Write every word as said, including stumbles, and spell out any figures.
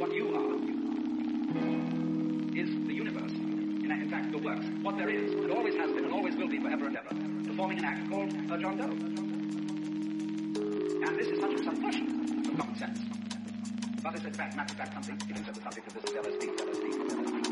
what you are is the universe. In, in fact, the works, what there is, and always has been, and always will be forever and ever, performing an act called a John Doe. And this is such a suppression of common sense. But it's in fact, matter of fact, something, it is the subject of this L S D, L S D, L S D.